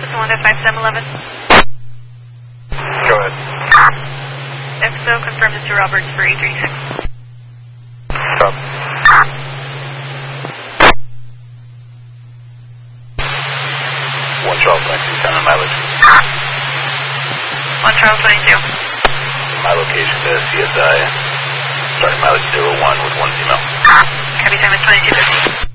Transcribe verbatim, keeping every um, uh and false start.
This is one oh five seven eleven. Go ahead. X O confirmed this to Roberts for eight thirty-six. Stop. one twelve twenty-two, ten on mileage. one twelve twenty-two. My location to C S I. Starting mileage zero one with one female. Copy, time is twenty-two fifty.